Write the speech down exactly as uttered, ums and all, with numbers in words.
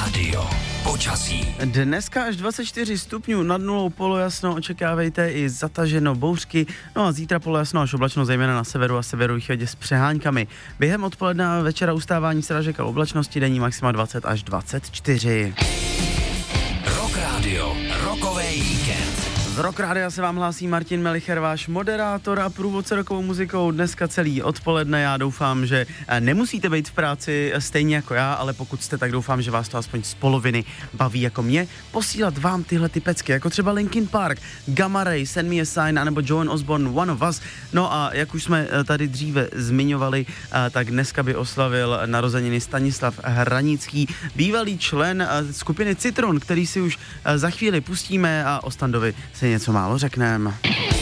Radio počasí. Dneska až dvacet čtyři stupňů, nad nulou polojasno, očekávejte i zataženo bouřky, no a zítra polojasno až oblačno, zejména na severu a severovýchodě s přeháňkami. Během odpoledne a večera ustávání srážek a oblačnosti, denní maxima dvacet až dvacet čtyři. Rock Radio, rokový víkend. Z Rock Rádia se vám hlásí Martin Melicher, váš moderátor a průvodce rokovou muzikou dneska celý odpoledne. Já doufám, že nemusíte být v práci stejně jako já, ale pokud jste, tak doufám, že vás to aspoň z poloviny baví jako mě. Posílat vám tyhle ty pecky, jako třeba Linkin Park, Gamma Ray, Send Me a Sign, anebo Joan Osborne, One of Us. No a jak už jsme tady dříve zmiňovali, tak dneska by oslavil narozeniny Stanislav Hranický, bývalý člen skupiny Citron, který si už za chvíli pustíme a o Standovi si něco málo řekneme.